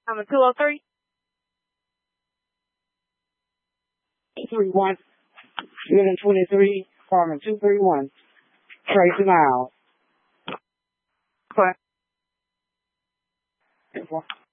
I'm a 203. 231. Unit 23, apartment 231. Tracy Miles. What?